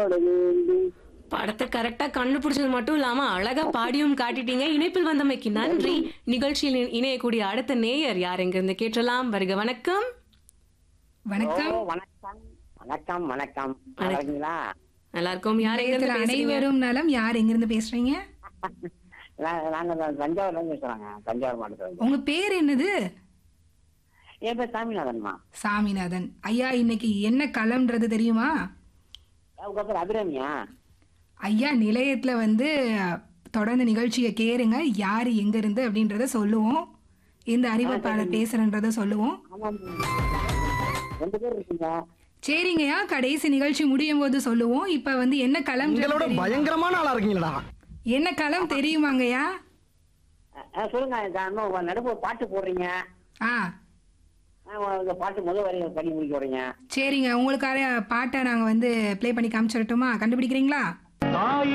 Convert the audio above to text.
பாட வேண்டும். படத்தை கரெக்டா கண்டுபிடிச்சது மட்டும் இல்லாம அழகா பாடியும் காட்டிட்டீங்க. இணைப்பில் வந்தமைக்கு நன்றி. நிகழ்ச்சியில் இணையக்கூடிய அடுத்த நேயர் யார் எங்கிருந்து கேட்டலாம். வருக வணக்கம். வணக்கம். வணக்கம் வணக்கம் வணக்கம். நல்லா இருக்கீங்களா? நல்லா இருக்கும். யார் எங்கிருந்து நேயர்கள் பேசுறீங்க? அனைவரும் நலம். யார் எங்கிருந்து பேசுறீங்க? நாங்க தஞ்சாவூர்ல இருந்து பேசுறாங்க. தஞ்சாவூர் மாவட்டத்துல. உங்க பேர் என்னது? என் பேர் சாமிநாதன்மா. சாமிநாதன். ஐயா, இன்னைக்கு என்ன களம்ன்றது தெரியுமா? உங்க பேர் அபிராமியா? ஐயா, நிலையத்துல வந்து தொடர்ந்து நிகழ்ச்சியை கேளுங்க. யாரு எங்க இருந்து அப்படின்றத சொல்லுவோம். இந்த அறிவிப்பாளர் பேசுறன்றத சொல்லுவோம். ஆமாம். 2 பேர் இருக்கீங்க. சரிங்கய்யா, கடைசி நிகழ்ச்சி முடியும் போது சொல்லுவோம். இப்ப வந்து என்ன களம் பயங்கரமான ஆளா இருக்கீங்களா? என்ன களம் தெரியுமாங்கய்யா? சொல்லுங்க. இன்னும் நடுப்பு பாட்டு போடுறீங்க. ஆ, இந்த பாட்டு முதல் வரி பண்ணி முடிக்க போறீங்க. சரிங்க. உங்களுக்காக பாட்டை நாங்க வந்து ப்ளே பண்ணி காமிச்சிடட்டுமா? கண்டுபிடிக்கிறீங்களா?